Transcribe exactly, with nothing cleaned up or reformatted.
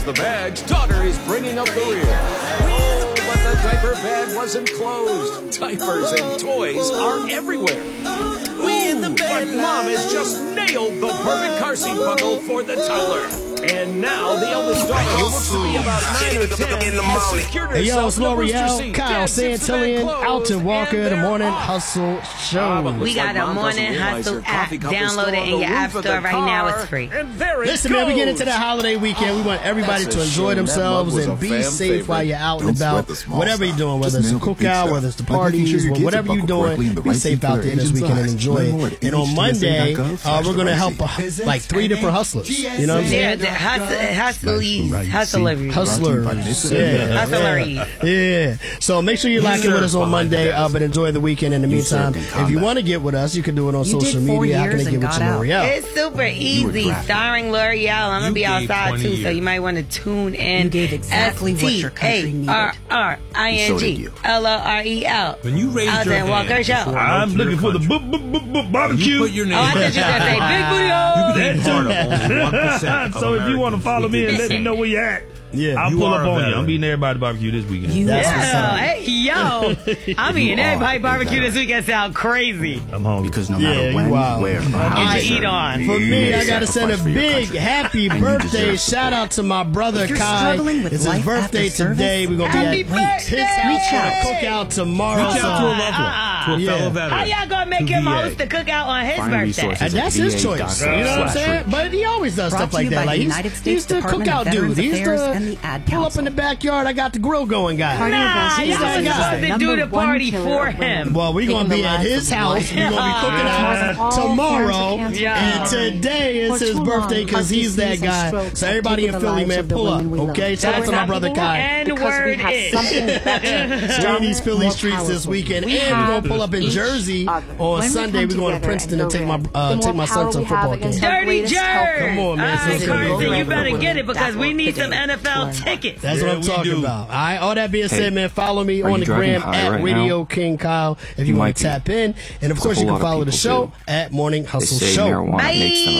The bag's daughter is bringing up the rear. Oh, but the diaper bag wasn't closed. Diapers and toys are everywhere. Ooh, but Mom has just nailed the perfect car seat buckle for the toddler. And now the eldest daughter, who looks to be about nine or ten, has secured herself Hey, yo, it's in the booster L'Oreal, seat. Kyle Dad zips the bag Santillion, closed, Alton Walker, and the they're Morning off. Hustle Ah, Show. but We looks got like a Mom Morning doesn't realize Hustle her coffee app. cup is Download still it on in the your roof app of the store right now. It's car. free. And there it Listen, man, we get goes. into the holiday weekend. We want everybody That's to a enjoy shame. themselves That mug and was a be fan safe favorite. while you're out Don't and sweat about. the small Whatever you're stuff. doing, whether Just it's a nail the big cookout, stuff. whether it's the Like making parties, sure your kids whatever are you're buckled correctly doing, in the be right safe seat out for there their this age weekend and size. enjoy Learn more it. at And on Monday, uh, we're going to help uh, like three different hustlers. You know what I'm Yeah, saying? the hustle, hustleries, Right, hustleries, Hustlers. Yeah. hustleries. Yeah. So make sure you lock in with us on Monday, uh, but enjoy the weekend in the meantime. If you want to get with us, you can do it on You social did four media. How can years they get and with got you, out. L'Oreal? It's super easy. drafted. Starring L'Oreal. I'm gonna be gave outside twenty too, so years. you might want to tune in. You gave exactly what your country needed. S T A R R I N So did G you. L O R E L. When you raise Alton your Walker hand Show. before I'm an looking for the country, bu- bu- bu- bu- you barbecue. put your name Oh, I thought you were gonna say big booty hole. you became part of only one percent. So if you want to follow me and let me know where you're at, Yeah. I'll You pull are up a on you. veteran. I'm beating everybody barbecue this weekend. You That's are. what's up. Yeah, hey, yo. I'm eating are everybody a barbecue veteran. this weekend. Sound crazy. I'm hungry. Because no Yeah, matter you when, wild. where, or how I you eat serve, on. For you me, made I gotta send a sacrifice for your big country. happy And you birthday deserve shout out to my brother If you're Kai. struggling with It's his life birthday after service, today. We're gonna Happy be at his birthday! house for out. a cookout tomorrow. Reach out to a loved one, Ah. to a Yeah. fellow How veteran. y'all gonna make to him V A. host the cookout on his Find birthday? resources. And that's his choice. You know what I'm saying? But he always does Brought stuff to like you that. by Like the he's, United he's States the Department of cookout dude. Veterans He's Affairs the and the Ad pull up in Council. the backyard. I got the grill going guy. Cardiovascular Nah, He's y'all that disease is guy. the supposed to do number the one party killer for of women. him. Well, we're Taking gonna be the at lives his of house. life. We're gonna be cooking Causes out all tomorrow. forms of cancer Yeah. And development. today is For his too birthday long, because he's that heart disease and guy. strokes So have everybody in taken the Philly, lives man, of the pull up. women we love. Okay, shout out That's to my not brother Kai. And Because we word have is. something better, We're in these Philly more streets this powerful. weekend, We and we're gonna have pull up in each Jersey other. on When we Sunday. come We're going to together Princeton and and take my go uh, red, take my the son more to a power we have football game. against our Dirty greatest health Jerk. Come on, man. All So right, it's gonna be Carson, great. you better get it because That's we what need the some day N F L is. tickets. That's Yeah, what I'm we talking do. about. All right. All that being Hey, said, man, follow me are on you the driving gram high at right Radio now? King Kyle if you, You want might to be. tap in, and of It's a course you whole can lot of follow the people show do. at Morning They Hustle say Show. marijuana makes them